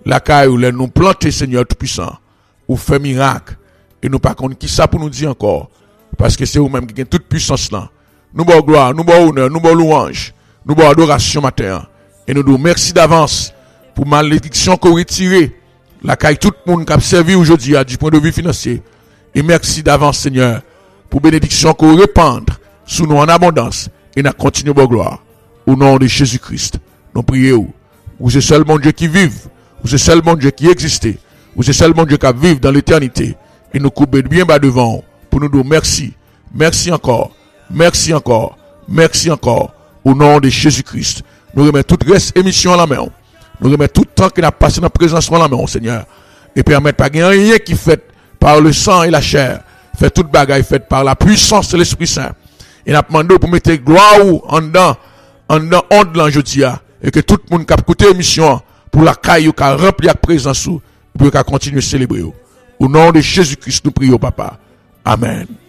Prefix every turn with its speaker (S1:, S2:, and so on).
S1: la caille où nous planter, Seigneur Tout-Puissant, ou fait miracle, et nous pas contre qui ça pour nous dire encore, parce que c'est vous-même qui avez toute puissance là. Nous bon gloire, nous bon honneur, nous bon louange, nous bon adoration matin, et nous disons merci d'avance pour malédiction qu'on retire, la caille tout le monde qui a servi aujourd'hui du point de vue financier, et merci d'avance Seigneur, pour bénédiction qu'on répandre sous nous en abondance, et nous continuons bon gloire, au nom de Jésus-Christ, nous prions, vous êtes seul mon Dieu qui vive, vous êtes seul mon Dieu qui existe, vous êtes seul mon Dieu qui vive dans l'éternité, et nous coupons bien bas devant pour nous dire merci, merci encore, merci encore, merci encore, au nom de Jésus-Christ. Nous remettons toute reste émission à la main, nous remettons tout temps qu'il a passé dans la présence à la main, Seigneur, et permettre pas qu'il y ait rien qui fait par le sang et la chair, fait toute bagaille faite par la puissance de l'Esprit Saint, et nous demandons pour mettre gloire en dedans, honte là, je dis, et que tout le monde qui a écouté l'émission, pour la caille qui a rempli la présence, pour qu'à continuer à célébrer. Au nom de Jésus-Christ, nous prions, Papa. Amen.